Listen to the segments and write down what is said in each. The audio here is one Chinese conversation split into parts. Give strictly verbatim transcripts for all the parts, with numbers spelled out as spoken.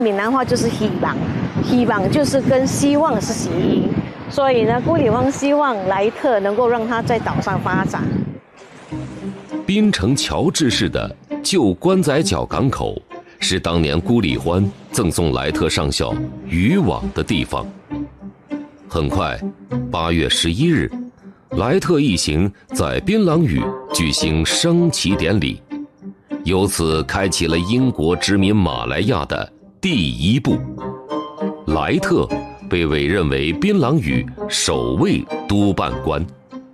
闽南话就是希望，希望就是跟希望是谐音，所以呢，辜理欢希望莱特能够让他在岛上发展。 槟城乔治市的旧关仔角港口，是当年辜理欢赠送莱特上校渔网的地方。很快，八月十一日，莱特一行在槟榔屿举行升旗典礼，由此开启了英国殖民马来亚的第一步。莱特被委任为槟榔屿首位督办官。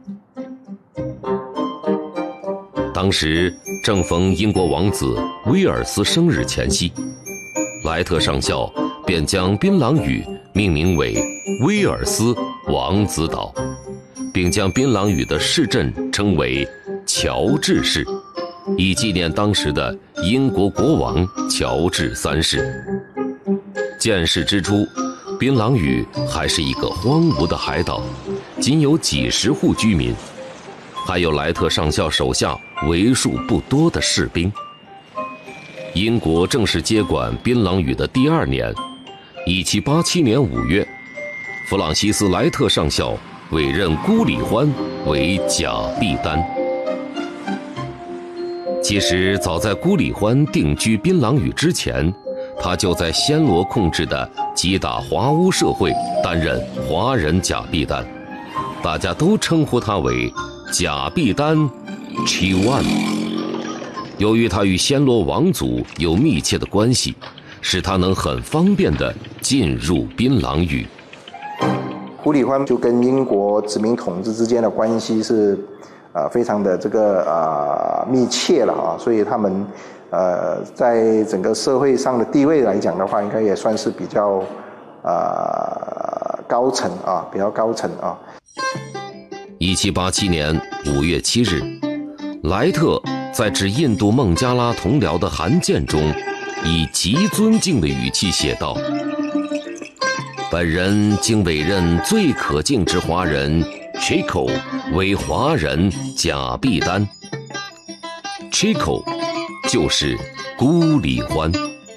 当时正逢英国王子威尔斯生日前夕，莱特上校便将槟榔屿命名为威尔斯王子岛，并将槟榔屿的市镇称为乔治市，以纪念当时的英国国王乔治三世。建市之初，槟榔屿还是一个荒芜的海岛，仅有几十户居民，还有莱特上校手下为数不多的士兵。英国正式接管槟榔屿的第二年，一七八七年五月，弗朗西斯·莱特上校委任辜理欢为甲必丹。其实早在辜理欢定居槟榔屿之前，他就在暹罗控制的吉打华乌社会担任华人甲必丹，大家都称呼他为甲必丹七万。由于他与暹罗王族有密切的关系，使他能很方便地进入槟榔屿。 辜理欢就跟英国殖民统治之间的关系是呃非常的这个呃密切了啊，所以他们呃在整个社会上的地位来讲的话，应该也算是比较呃高层啊，比较高层啊。 一七八七年五月七日，莱特在致印度孟加拉同僚的函件中，以极尊敬的语气写道：“本人经委任最可敬之华人 Chico 为华人甲必丹。” Chico 就是辜理欢。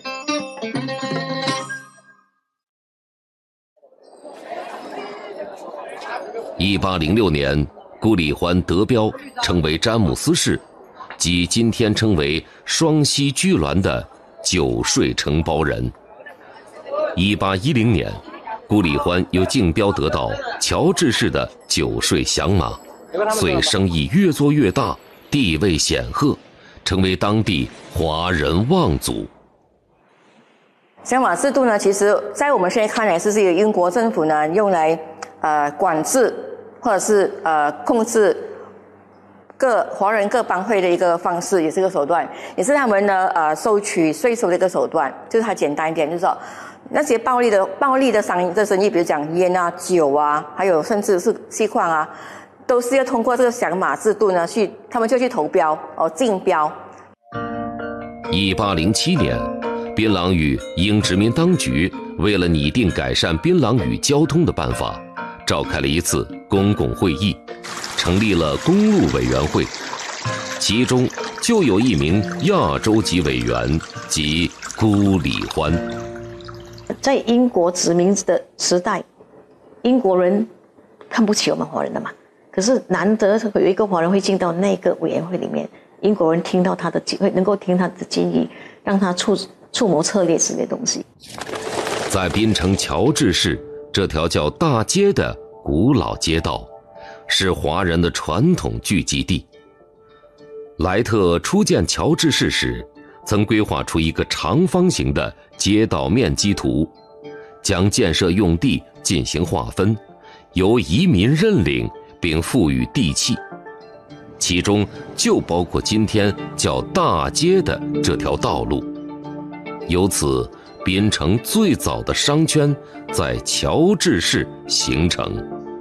一八零六年，辜理欢得标，成为詹姆斯市，即今天称为双溪居銮的九税承包人。一八一零年，辜理欢又竞标得到乔治市的九税响马，遂生意越做越大，地位显赫，成为当地华人望族。 响马制度呢，其实在我们现在看来是这个英国政府呢用来呃管制或者是呃控制各华人各帮会的一个方式，也是一个手段，也是他们呢呃收取税收的一个手段。就是它简单一点，就是说那些暴利的暴利的商的生意，比如讲烟啊、酒啊，还有甚至是锡矿啊，都是要通过这个响马制度呢去，他们就去投标哦竞标。 一八零七年，槟榔屿英殖民当局为了拟定改善槟榔屿交通的办法，召开了一次公共会议，成立了公路委员会，其中就有一名亚洲籍委员，即辜理欢。 在英国殖民的时代，英国人看不起我们华人的嘛，可是难得有一个华人会进到那个委员会里面，英国人听到他的会能够听他的建议，让他触触谋策略之类的东西。 在槟城乔治市这条叫大街的古老街道，是华人的传统聚集地。莱特初建乔治市时，曾规划出一个长方形的街道面积图，将建设用地进行划分，由移民认领并赋予地契，其中就包括今天叫大街的这条道路。由此，槟城最早的商圈在乔治市形成。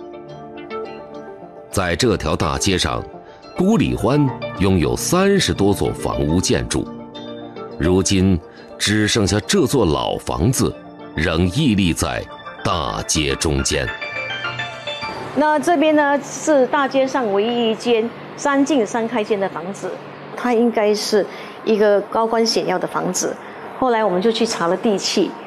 在这条大街上，辜理欢拥有三十多座房屋建筑，如今只剩下这座老房子仍屹立在大街中间。 那这边呢是大街上唯一一间三进三开间的房子，它应该是一个高官显要的房子。后来我们就去查了地契，